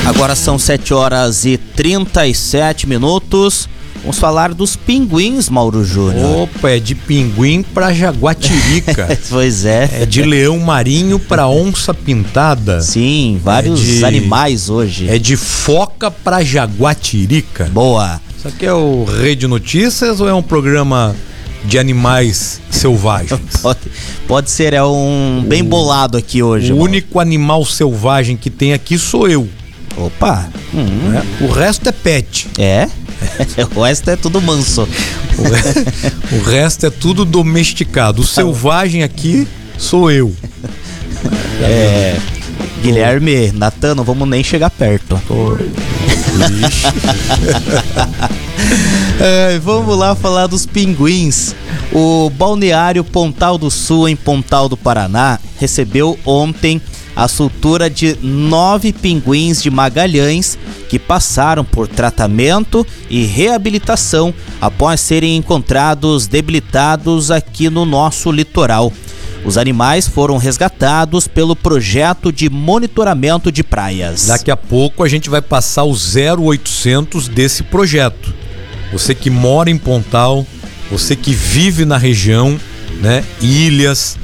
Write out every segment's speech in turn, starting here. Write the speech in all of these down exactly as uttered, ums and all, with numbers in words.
Agora são sete horas e trinta e sete minutos. Vamos falar dos pinguins, Mauro Júnior. Opa, é de pinguim pra jaguatirica. Pois é. É de leão marinho pra onça pintada. Sim, vários é de, animais hoje. É de foca pra jaguatirica. Boa. Isso aqui é o Rede Notícias ou é um programa de animais selvagens? Pode, pode ser, é um bem bolado aqui hoje. O Mauro. único animal selvagem que tem aqui sou eu. Opa. Hum. É. O resto é pet. É? O resto é tudo manso. O, re... o resto é tudo domesticado. O selvagem aqui sou eu. É. Guilherme, Natan, não vamos nem chegar perto. Tô... é, vamos lá falar dos pinguins. O Balneário Pontal do Sul, em Pontal do Paraná, recebeu ontem a soltura de nove pinguins de Magalhães que passaram por tratamento e reabilitação após serem encontrados debilitados aqui no nosso litoral. Os animais foram resgatados pelo projeto de monitoramento de praias. Daqui a pouco a gente vai passar o zero oitocentos desse projeto. Você que mora em Pontal, você que vive na região, né? Ilhas,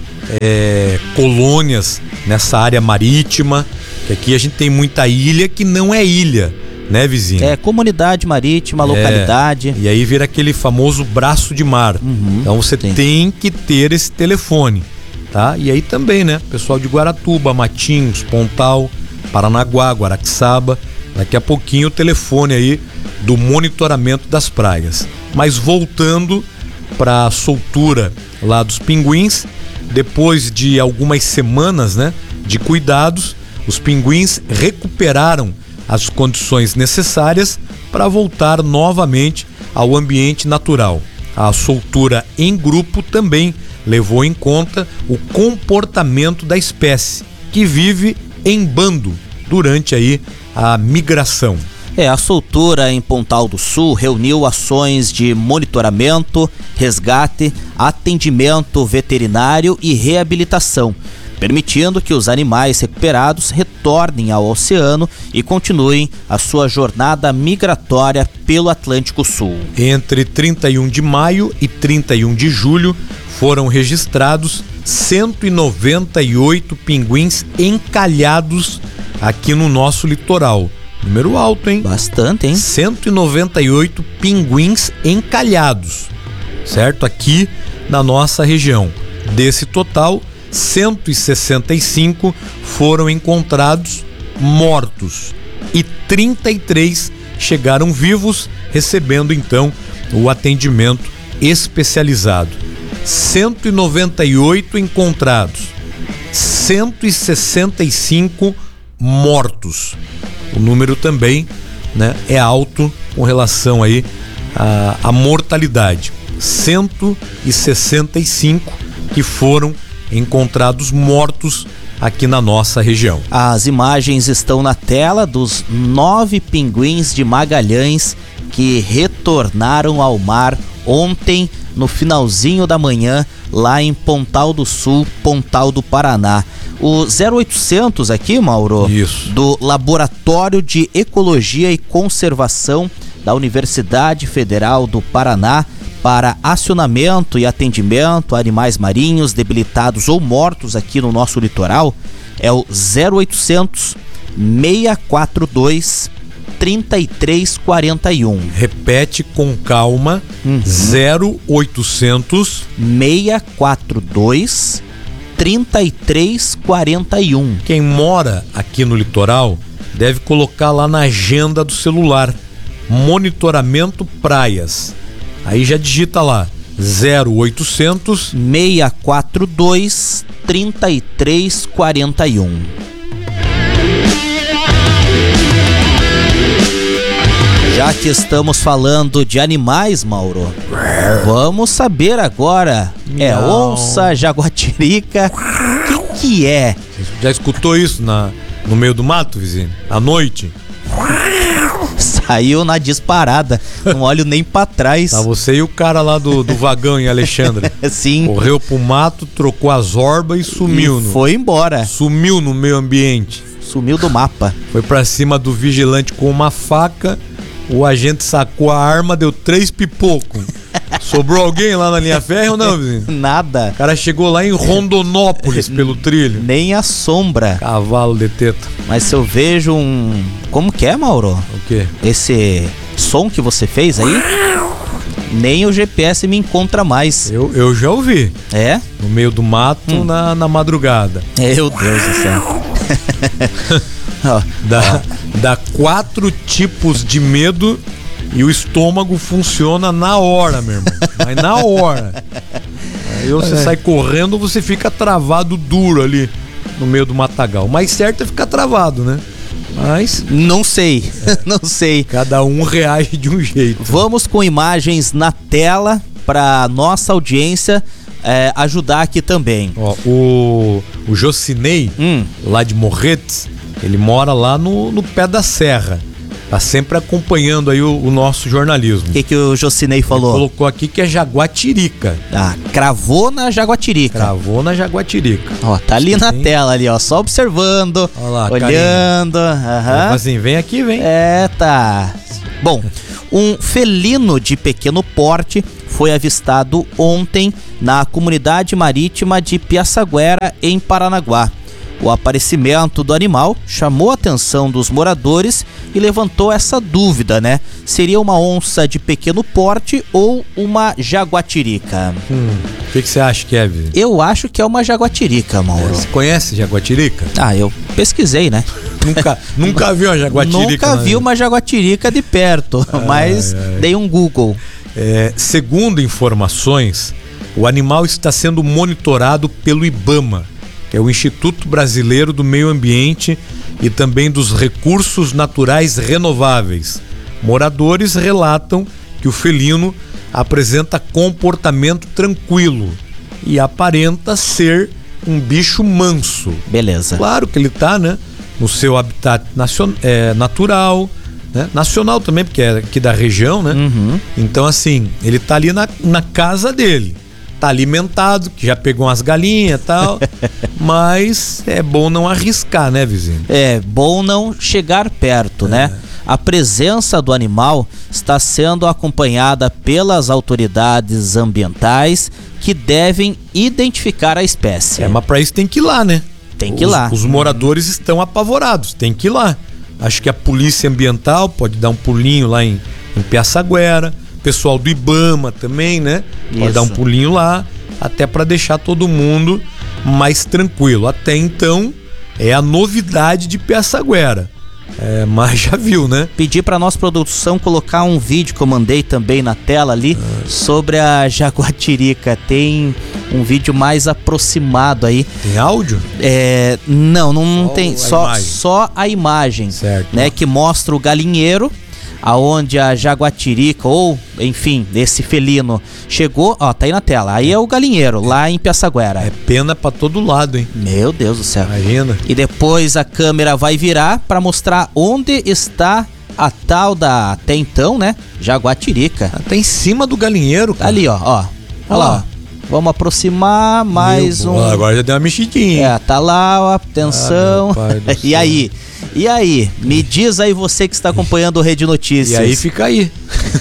é, colônias nessa área marítima, que aqui a gente tem muita ilha que não é ilha, né, vizinho? É, comunidade marítima, localidade. É, e aí vira aquele famoso braço de mar. Uhum, então você sim. tem que ter esse telefone, tá? E aí também, né, pessoal de Guaratuba, Matinhos, Pontal, Paranaguá, Guaraxaba, daqui a pouquinho o telefone aí do monitoramento das praias. Mas voltando para a soltura lá dos pinguins, depois de algumas semanas, né, de cuidados, os pinguins recuperaram as condições necessárias para voltar novamente ao ambiente natural. A soltura em grupo também levou em conta o comportamento da espécie, que vive em bando durante aí a migração. É, a soltura em Pontal do Sul reuniu ações de monitoramento, resgate, atendimento veterinário e reabilitação, permitindo que os animais recuperados retornem ao oceano e continuem a sua jornada migratória pelo Atlântico Sul. Entre trinta e um de maio e trinta e um de julho foram registrados cento e noventa e oito pinguins encalhados aqui no nosso litoral. Número alto, hein? Bastante, hein? cento e noventa e oito pinguins encalhados, certo? Aqui na nossa região. Desse total, cento e sessenta e cinco foram encontrados mortos e trinta e três chegaram vivos, recebendo então o atendimento especializado. cento e noventa e oito encontrados, cento e sessenta e cinco mortos. O número também, né, é alto com relação aí à, à mortalidade. cento e sessenta e cinco que foram encontrados mortos aqui na nossa região. As imagens estão na tela dos nove pinguins de Magalhães que retornaram ao mar ontem no finalzinho da manhã lá em Pontal do Sul, Pontal do Paraná. O zero oitocentos aqui, Mauro, Isso. do Laboratório de Ecologia e Conservação da Universidade Federal do Paraná para acionamento e atendimento a animais marinhos debilitados ou mortos aqui no nosso litoral é o zero oitocentos, seis quatro dois, três três quatro um. Repete com calma. Uhum. zero oitocentos, seis quatro dois, três três quatro um. Quem mora aqui no litoral deve colocar lá na agenda do celular monitoramento praias. Aí já digita lá zero oitocentos, seis quatro dois, três três quatro um. Já que estamos falando de animais, Mauro, vamos saber agora. É onça, jaguatirica, o que que é? Já escutou isso na, no meio do mato, vizinho? À noite? Saiu na disparada, não olho nem pra trás. Tá você e o cara lá do, do vagão em Alexandre. Sim. Correu pro mato, trocou as orbas e sumiu. E no, foi embora. Sumiu no meio ambiente. Sumiu do mapa. Foi pra cima do vigilante com uma faca. O agente sacou a arma, deu três pipocos. Sobrou alguém lá na linha férrea ou não, vizinho? Nada. O cara chegou lá em Rondonópolis pelo trilho. Nem a sombra. Cavalo de teta. Mas se eu vejo um... Como que é, Mauro? O quê? Esse som que você fez aí, nem o G P S me encontra mais. Eu, eu já ouvi. É? No meio do mato, hum. na, na madrugada. Meu Deus do céu. Dá, dá quatro tipos de medo e o estômago funciona na hora, meu irmão. Mas na hora. Aí você é. sai correndo ou você fica travado duro ali no meio do matagal. O mais certo é ficar travado, né? Mas... Não sei, é. não sei. Cada um reage de um jeito. Vamos com imagens na tela para nossa audiência é, ajudar aqui também. Ó, o, o Jocinei, hum. lá de Morretes, ele mora lá no, no pé da serra. Tá sempre acompanhando aí o, o nosso jornalismo. O que, que o Jocinei falou? Ele colocou aqui que é Jaguatirica. Ah, cravou na Jaguatirica. Cravou na Jaguatirica. Ó, tá ali na Sim. tela ali, ó, só observando, Olha lá, olhando. Aham. Assim, vem aqui, vem. É, tá. Bom, um felino de pequeno porte foi avistado ontem na comunidade marítima de Piaçaguera, em Paranaguá. O aparecimento do animal chamou a atenção dos moradores e levantou essa dúvida, né? Seria uma onça de pequeno porte ou uma jaguatirica? Hum, o que você acha, Kevin? Eu acho que é uma jaguatirica, Mauro. Você conhece jaguatirica? Ah, eu pesquisei, né? Nunca, nunca viu uma jaguatirica? Nunca vi uma jaguatirica de perto, ai, mas ai. dei um Google. É, segundo informações, o animal está sendo monitorado pelo IBAMA, que é o Instituto Brasileiro do Meio Ambiente e também dos Recursos Naturais Renováveis. Moradores relatam que o felino apresenta comportamento tranquilo e aparenta ser um bicho manso. Beleza. Claro que ele tá, né, no seu habitat nacion- é, natural, né, nacional também, porque é aqui da região, né? Uhum. Então, assim, ele tá ali na, na casa dele. Tá alimentado, que já pegou umas galinhas e tal, mas é bom não arriscar, né, vizinho? É bom não chegar perto, é. né? A presença do animal está sendo acompanhada pelas autoridades ambientais que devem identificar a espécie. É, mas para isso tem que ir lá, né? Tem que ir os, lá. Os moradores estão apavorados, tem que ir lá. Acho que a polícia ambiental pode dar um pulinho lá em, em Piaçaguera. Pessoal do IBAMA também, né? Isso. Pode dar um pulinho lá, até para deixar todo mundo mais tranquilo. Até então, é a novidade de Piaçaguera. É, mas já viu, né? Pedi para nossa produção colocar um vídeo que eu mandei também na tela ali ah. sobre a jaguatirica. Tem um vídeo mais aproximado aí. Tem áudio? É, não, não só tem. A só, imagem. só a imagem, certo, né? Que mostra o galinheiro, aonde a jaguatirica, ou enfim, esse felino chegou, ó, tá aí na tela. Aí é o galinheiro, lá em Piaçaguera. É pena pra todo lado, hein? Meu Deus do céu. Imagina. E depois a câmera vai virar pra mostrar onde está a tal da, até então, né, jaguatirica. Tá em cima do galinheiro, cara. Ali, ó, ó. Olha lá, ó. Vamos aproximar mais Meu, um. Agora já deu uma mexidinha. É, tá lá, ó, atenção. Ah, e aí? E aí? Me diz aí você que está acompanhando o Rede Notícias. E aí fica aí.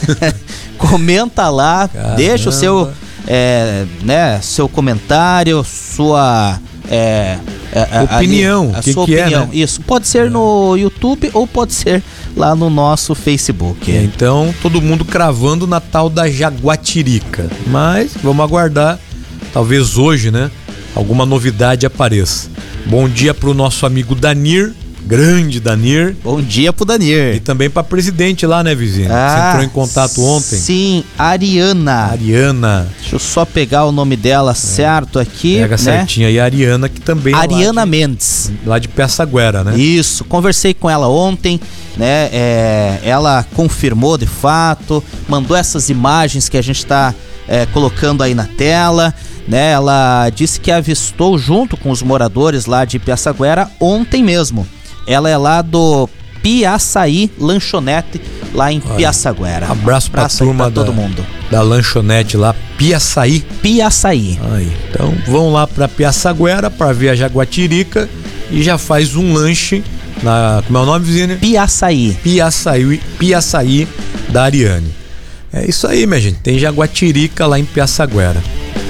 Comenta lá, Caramba. deixa o seu, é, né, seu comentário, sua é, opinião. A, a que sua que opinião. É, né? Isso. Pode ser é. no YouTube ou pode ser lá no nosso Facebook. É, então, todo mundo cravando na tal da jaguatirica. Mas vamos aguardar, talvez hoje, né, alguma novidade apareça. Bom dia pro nosso amigo Danir. Grande Danir. Bom dia pro Danir. E também pra presidente lá, né, vizinho? Ah, Você entrou em contato ontem. Sim, Ariana. Ariana. Deixa eu só pegar o nome dela é. certo aqui. Pega né? certinho aí, a Ariana, que também Ariana é lá de, Mendes. Lá de Piaçaguera, né? Isso, conversei com ela ontem, né? É, ela confirmou de fato, mandou essas imagens que a gente tá é, colocando aí na tela. Né, ela disse que avistou junto com os moradores lá de Piaçaguera ontem mesmo. Ela é lá do Piaçaí Lanchonete, lá em Olha, Piaçaguera. Abraço, um abraço pra turma pra da, todo mundo. Da lanchonete lá, Piaçaí. Piaçaí. Aí, então vão lá pra Piaçaguera para ver a jaguatirica e já faz um lanche na, como é o nome, Vizine? Piaçaí. Piaçaí, Piaçaí da Ariane. É isso aí, minha gente. Tem Jaguatirica lá em Piaçaguera.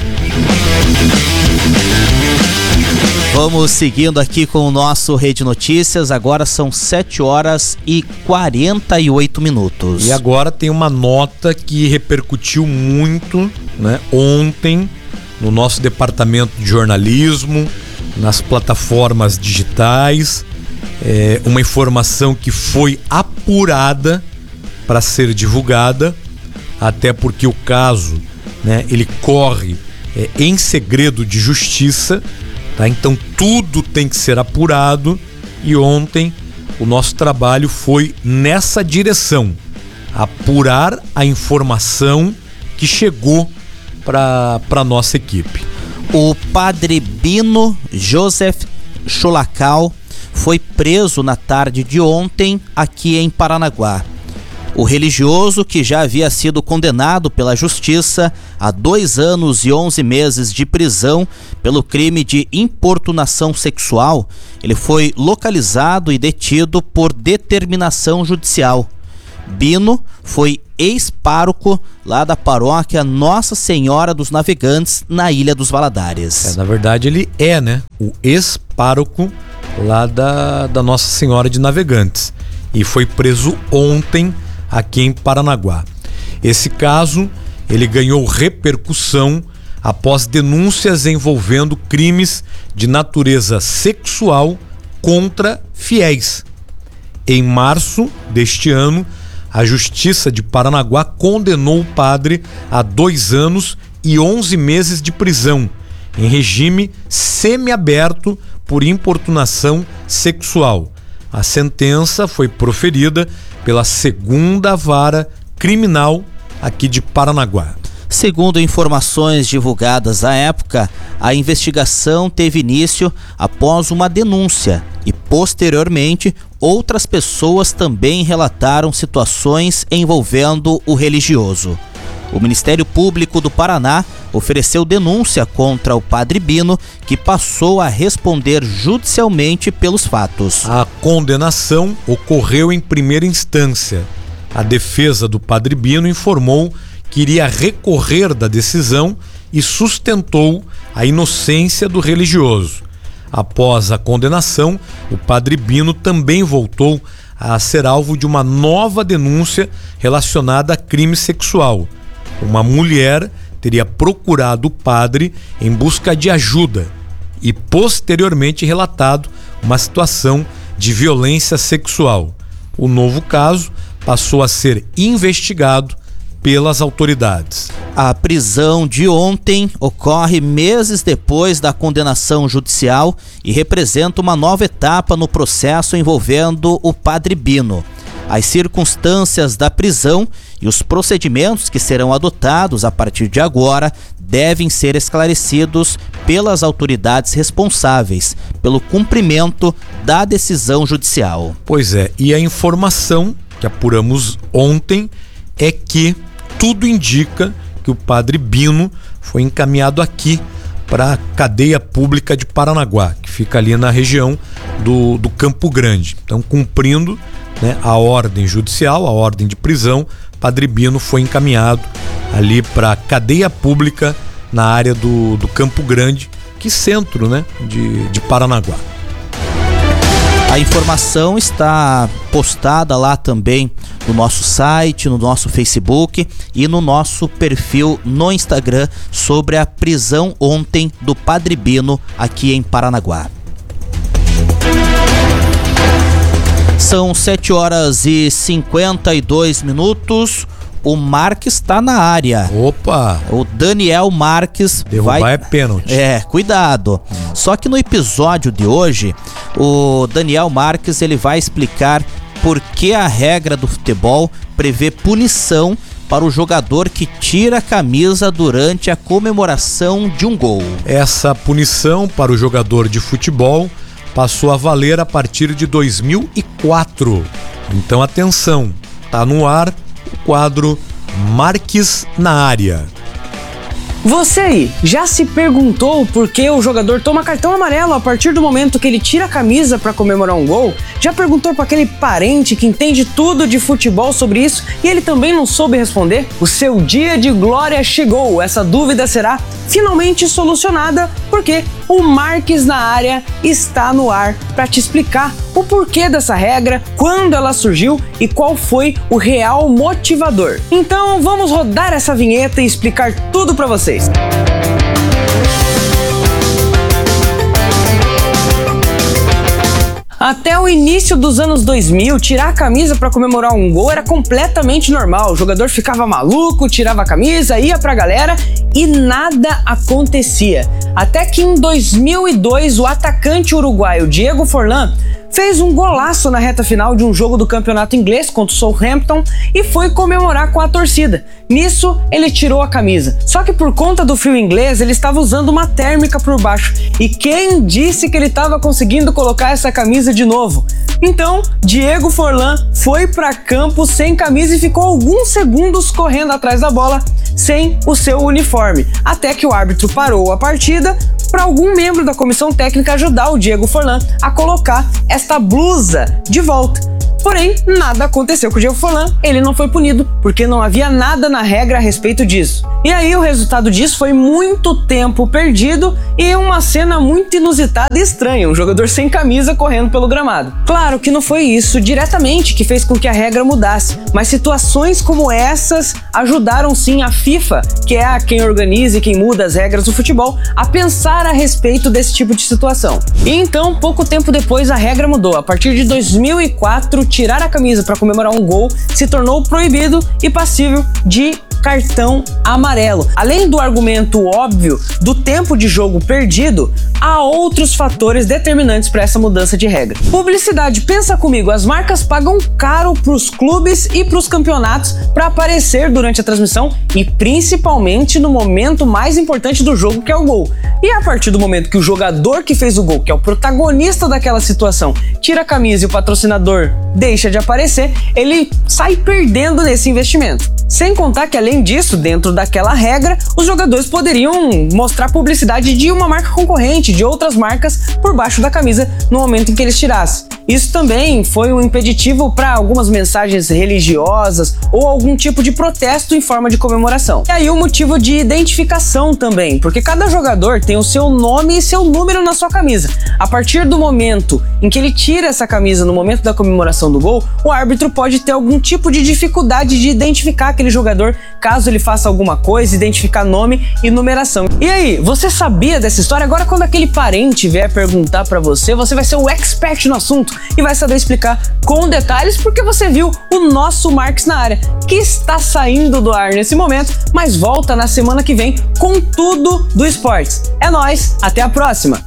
Vamos seguindo aqui com o nosso Rede Notícias. Agora são sete horas e quarenta e oito minutos. E agora tem uma nota que repercutiu muito, né, ontem no nosso departamento de jornalismo, nas plataformas digitais. É uma informação que foi apurada para ser divulgada, até porque o caso, né, ele corre é, em segredo de justiça. Tá? Então tudo tem que ser apurado e ontem o nosso trabalho foi nessa direção, apurar a informação que chegou para a nossa equipe. O padre Bino Joseph Cholacal foi preso na tarde de ontem aqui em Paranaguá. O religioso, que já havia sido condenado pela justiça a dois anos e onze meses de prisão pelo crime de importunação sexual, ele foi localizado e detido por determinação judicial. Bino foi ex-pároco lá da paróquia Nossa Senhora dos Navegantes, na Ilha dos Valadares. É, na verdade ele é, né, o ex-pároco lá da, da Nossa Senhora de Navegantes, e foi preso ontem aqui em Paranaguá. Esse caso, ele ganhou repercussão após denúncias envolvendo crimes de natureza sexual contra fiéis. Em março deste ano, a Justiça de Paranaguá condenou o padre a dois anos e onze meses de prisão, em regime semiaberto por importunação sexual. A sentença foi proferida pela segunda vara criminal aqui de Paranaguá. Segundo informações divulgadas à época, a investigação teve início após uma denúncia e, posteriormente, outras pessoas também relataram situações envolvendo o religioso. O Ministério Público do Paraná ofereceu denúncia contra o padre Bino, que passou a responder judicialmente pelos fatos. A condenação ocorreu em primeira instância. A defesa do padre Bino informou que iria recorrer da decisão e sustentou a inocência do religioso. Após a condenação, o padre Bino também voltou a ser alvo de uma nova denúncia relacionada a crime sexual. Uma mulher teria procurado o padre em busca de ajuda e posteriormente relatado uma situação de violência sexual. O novo caso passou a ser investigado pelas autoridades. A prisão de ontem ocorre meses depois da condenação judicial e representa uma nova etapa no processo envolvendo o padre Bino. As circunstâncias da prisão e os procedimentos que serão adotados a partir de agora devem ser esclarecidos pelas autoridades responsáveis pelo cumprimento da decisão judicial. Pois é, e a informação que apuramos ontem é que tudo indica que o padre Bino foi encaminhado aqui para a cadeia pública de Paranaguá, que fica ali na região do, do Campo Grande. Então, cumprindo, né, a ordem judicial, a ordem de prisão, padre Bino foi encaminhado ali para a cadeia pública na área do, do Campo Grande, que centro, né, de, de Paranaguá. A informação está postada lá também no nosso site, no nosso Facebook e no nosso perfil no Instagram sobre a prisão ontem do padre Bino aqui em Paranaguá. São sete horas e cinquenta e dois minutos. O Marques está na área. Opa! O Daniel Marques derrubar vai... é pênalti. É, cuidado. Só que no episódio de hoje, o Daniel Marques ele vai explicar por que a regra do futebol prevê punição para o jogador que tira a camisa durante a comemoração de um gol. Essa punição para o jogador de futebol passou a valer a partir de dois mil e quatro. Então atenção, tá no ar o quadro Marques na área. Você aí, já se perguntou por que o jogador toma cartão amarelo a partir do momento que ele tira a camisa para comemorar um gol? Já perguntou para aquele parente que entende tudo de futebol sobre isso e ele também não soube responder? O seu dia de glória chegou, essa dúvida será finalmente solucionada porque o Marques na área está no ar para te explicar o porquê dessa regra, quando ela surgiu e qual foi o real motivador. Então vamos rodar essa vinheta e explicar tudo para vocês. Até o início dos anos dois mil, tirar a camisa para comemorar um gol era completamente normal. O jogador ficava maluco, tirava a camisa, ia pra galera e nada acontecia. Até que em dois mil e dois, o atacante uruguaio Diego Forlán fez um golaço na reta final de um jogo do campeonato inglês contra o Southampton e foi comemorar com a torcida. Nisso, ele tirou a camisa. Só que por conta do frio inglês, ele estava usando uma térmica por baixo. E quem disse que ele estava conseguindo colocar essa camisa de novo? Então, Diego Forlán foi para campo sem camisa e ficou alguns segundos correndo atrás da bola sem o seu uniforme, até que o árbitro parou a partida para algum membro da comissão técnica ajudar o Diego Forlán a colocar esta blusa de volta. Porém, nada aconteceu com o Diego Forlán, ele não foi punido, porque não havia nada na regra a respeito disso. E aí o resultado disso foi muito tempo perdido e uma cena muito inusitada e estranha, um jogador sem camisa correndo pelo gramado. Claro que não foi isso diretamente que fez com que a regra mudasse, mas situações como essas ajudaram sim a FIFA, que é a quem organiza e quem muda as regras do futebol, a pensar a respeito desse tipo de situação. E então, pouco tempo depois, a regra mudou. A partir de dois mil e quatro, tirar a camisa para comemorar um gol se tornou proibido e passível de cartão amarelo. Além do argumento óbvio do tempo de jogo perdido, há outros fatores determinantes para essa mudança de regra. Publicidade, pensa comigo, as marcas pagam caro para os clubes e para os campeonatos para aparecer durante a transmissão e principalmente no momento mais importante do jogo, que é o gol. E a partir do momento que o jogador que fez o gol, que é o protagonista daquela situação, tira a camisa e o patrocinador deixa de aparecer, ele sai perdendo nesse investimento. Sem contar que, além disso, dentro daquela regra, os jogadores poderiam mostrar publicidade de uma marca concorrente, de outras marcas, por baixo da camisa no momento em que eles tirassem. Isso também foi um impeditivo para algumas mensagens religiosas ou algum tipo de protesto em forma de comemoração. E aí o motivo de identificação também, porque cada jogador tem o seu nome e seu número na sua camisa. A partir do momento em que ele tira essa camisa no momento da comemoração do gol, o árbitro pode ter algum tipo de dificuldade de identificar aquele jogador caso ele faça alguma coisa, identificar nome e numeração. E aí, você sabia dessa história? Agora, quando aquele parente vier perguntar pra você, você vai ser o expert no assunto e vai saber explicar com detalhes porque você viu o nosso Marques na área, que está saindo do ar nesse momento, mas volta na semana que vem com tudo do esportes. É nóis, até a próxima!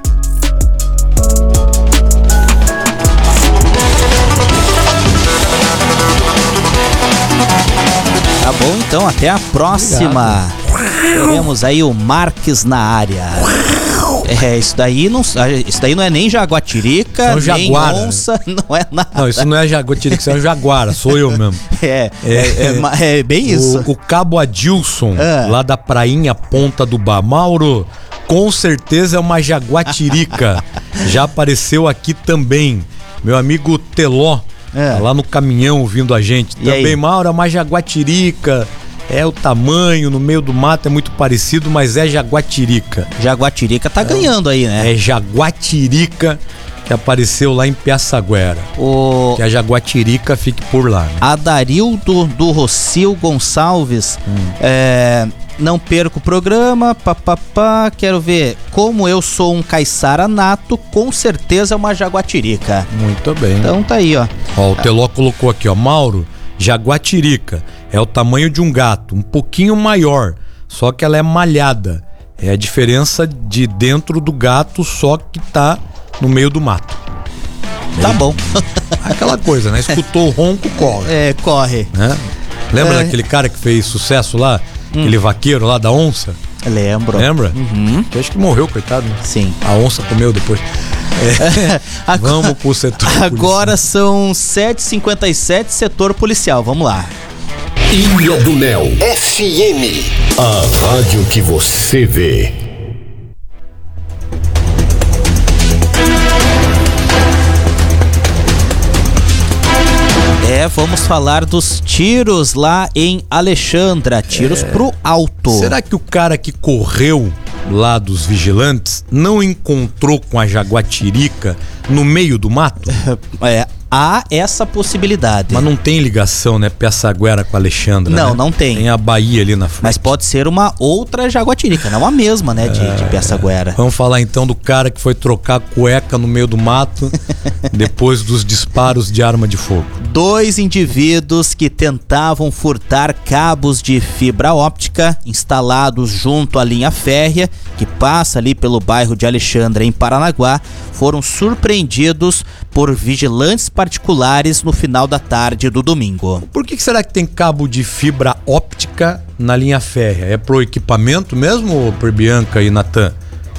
Tá bom, então, até a próxima. Obrigado. Teremos aí o Marques na área. É, isso daí não, isso daí não é nem jaguatirica, é um nem jaguara. Onça, não é nada. Não, isso não é jaguatirica, isso é um jaguara, sou eu mesmo. É, é, é, é, é bem isso. O, o Cabo Adilson, ah. lá da prainha Ponta do Bar, Mauro, com certeza é uma jaguatirica. Já apareceu aqui também. Meu amigo Teló, É. tá lá no caminhão ouvindo a gente. E Também, aí? Mauro, é uma jaguatirica. É o tamanho, no meio do mato é muito parecido, mas é jaguatirica. Jaguatirica tá é. ganhando aí, né? É jaguatirica que apareceu lá em Piaçaguera. O... Que a jaguatirica fique por lá, né? Adarildo do Rocio Gonçalves. Hum. É... Não perco o programa, papapá, quero ver. Como eu sou um caiçara nato, com certeza é uma jaguatirica. Muito bem. Então tá aí, ó. Ó, o Teló colocou aqui, ó. Mauro, jaguatirica é o tamanho de um gato, um pouquinho maior, só que ela é malhada. É a diferença de dentro do gato, só que tá no meio do mato. Tá é. bom. Aquela coisa, né? Escutou o ronco, corre. É, corre. Né? Lembra é. daquele cara que fez sucesso lá? Hum. Aquele vaqueiro lá da onça? Lembro. Lembra? Uhum. Que acho que morreu, coitado. Né? Sim. A onça comeu depois. É. Agora, vamos pro setor Agora policial. São sete e cinquenta e sete, setor policial. Vamos lá. Ilha do Mel F M, a rádio que você vê. É, vamos falar dos tiros lá em Alexandra, tiros é... pro alto. Será que o cara que correu lá dos vigilantes não encontrou com a jaguatirica no meio do mato? É, há essa possibilidade. Mas não tem ligação, né, Piaçaguera com Alexandra, Não, né? não tem. Tem a Bahia ali na frente. Mas pode ser uma outra jaguatirica, não a mesma, né, de, é, de Piaçaguera. Vamos falar então do cara que foi trocar cueca no meio do mato depois dos disparos de arma de fogo. Dois indivíduos que tentavam furtar cabos de fibra óptica instalados junto à linha férrea, que passa ali pelo bairro de Alexandra, em Paranaguá, foram surpreendidos por vigilantes particulares no final da tarde do domingo. Por que será que tem cabo de fibra óptica na linha férrea? É pro equipamento mesmo, por Bianca e Natan?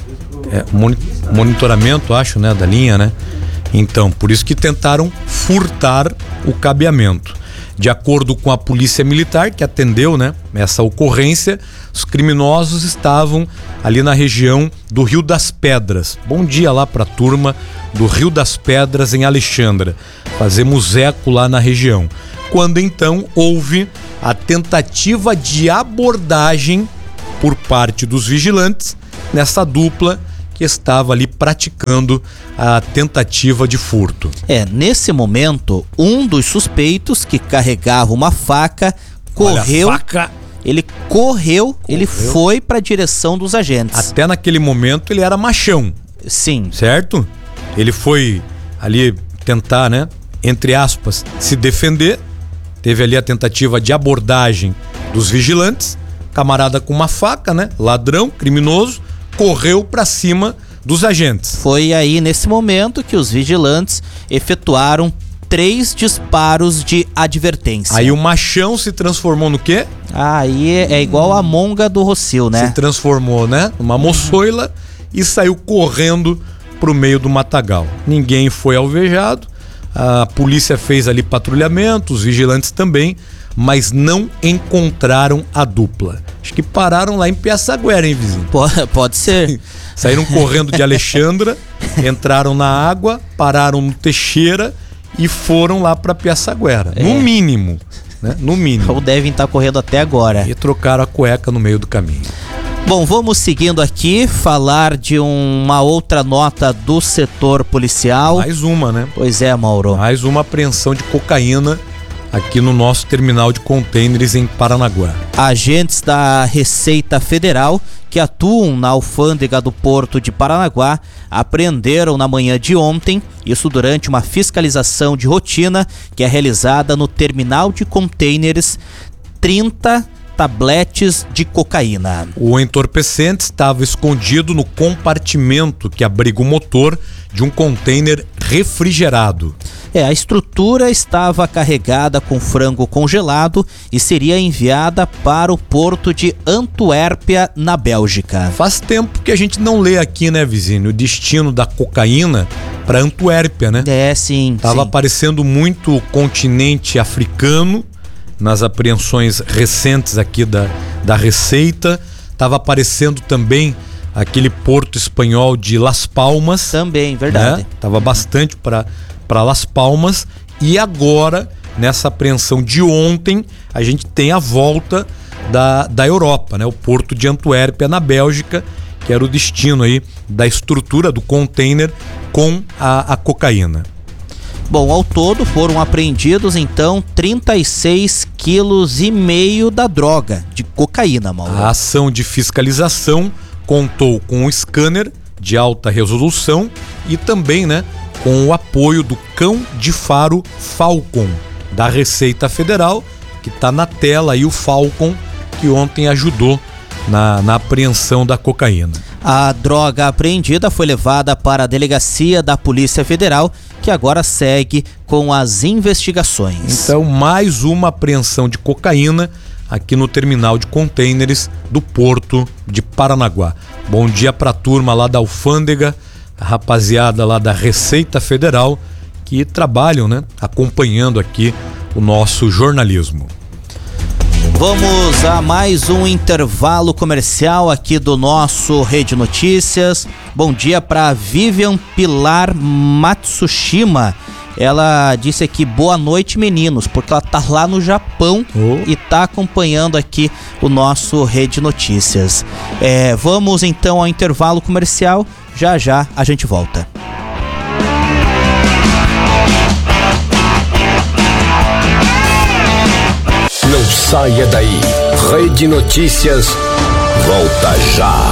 É monitoramento, acho, né, da linha, né? Então, por isso que tentaram furtar o cabeamento. De acordo com a polícia militar que atendeu, né, essa ocorrência, os criminosos estavam ali na região do Rio das Pedras. Bom dia lá para a turma do Rio das Pedras em Alexandra. Fazemos eco lá na região. Quando então houve a tentativa de abordagem por parte dos vigilantes nessa dupla que estava ali praticando a tentativa de furto. É, nesse momento, um dos suspeitos que carregava uma faca correu. Olha, faca. Ele correu, correu. Ele foi para a direção dos agentes. Até naquele momento ele era machão. Sim. Certo? Ele foi ali tentar, né, entre aspas, se defender. Teve ali a tentativa de abordagem dos vigilantes. Camarada com uma faca, né? Ladrão, criminoso. Correu para cima dos agentes. Foi aí nesse momento que os vigilantes efetuaram três disparos de advertência. Aí o machão se transformou no quê? Ah, aí é, é igual a monga do Rocio, né? Se transformou, né? Uma moçoila e saiu correndo pro meio do matagal. Ninguém foi alvejado. A polícia fez ali patrulhamento, os vigilantes também, mas não encontraram a dupla. Acho que pararam lá em Piaçaguera, hein, vizinho? Pode, pode ser. Saíram correndo de Alexandra, entraram na água, pararam no Teixeira e foram lá para Piaçaguera. É. No mínimo, né? No mínimo. Ou devem estar correndo até agora. E trocaram a cueca no meio do caminho. Bom, vamos seguindo aqui, falar de uma outra nota do setor policial. Mais uma, né? Pois é, Mauro. Mais uma apreensão de cocaína aqui no nosso terminal de contêineres em Paranaguá. Agentes da Receita Federal que atuam na alfândega do Porto de Paranaguá apreenderam na manhã de ontem, isso durante uma fiscalização de rotina que é realizada no terminal de contêineres, trinta tabletes de cocaína. O entorpecente estava escondido no compartimento que abriga o motor de um contêiner refrigerado. É, a estrutura estava carregada com frango congelado e seria enviada para o porto de Antuérpia, na Bélgica. Faz tempo que a gente não lê aqui, né, vizinho, o destino da cocaína para Antuérpia, né? É, sim. Tava sim. aparecendo muito o continente africano nas apreensões recentes aqui da, da Receita. Tava aparecendo também aquele porto espanhol de Las Palmas. Também, verdade. Né? Tava bastante para para Las Palmas. E agora, nessa apreensão de ontem, a gente tem a volta da, da Europa, né? O porto de Antuérpia, na Bélgica, que era o destino aí da estrutura do container com a, a cocaína. Bom, ao todo foram apreendidos então trinta e seis quilos e meio da droga de cocaína, Mauro. A ação de fiscalização contou com um scanner de alta resolução e também, né, com o apoio do cão de faro Falcon da Receita Federal, que está na tela aí, o Falcon, que ontem ajudou na, na apreensão da cocaína. A droga apreendida foi levada para a delegacia da Polícia Federal, que agora segue com as investigações. Então, mais uma apreensão de cocaína aqui no terminal de contêineres do Porto de Paranaguá. Bom dia para a turma lá da alfândega, a rapaziada lá da Receita Federal, que trabalham, né, acompanhando aqui o nosso jornalismo. Vamos a mais um intervalo comercial aqui do nosso Rede Notícias. Bom dia para Vivian Pilar Matsushima. Ela disse aqui, boa noite meninos, porque ela tá lá no Japão oh. e tá acompanhando aqui o nosso Rede Notícias. É, vamos então ao intervalo comercial, já já a gente volta. Não saia daí, Rede Notícias volta já.